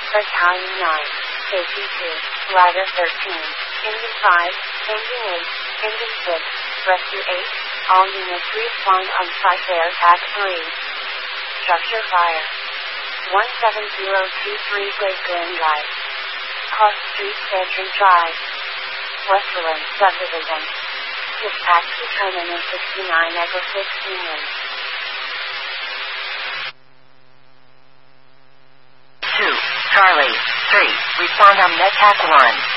Battalion 9, Safety 2, Ladder 13, Engine 5, Engine 8, Engine 6, Rescue 8, all units respawn on site there at 3. Structure fire. 17023 Great Glen Drive. Cross Street Sedgwick Drive. Westland Subdivision. Dispatch to Terminal 69 Echo 6 Union. 2, Charlie, 3, respond on MedTac 1.